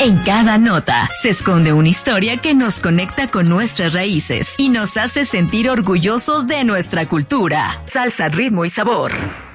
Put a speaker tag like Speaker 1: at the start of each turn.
Speaker 1: En cada nota se esconde una historia que nos conecta con nuestras raíces y nos hace sentir orgullosos de nuestra cultura. Salsa, ritmo y sabor.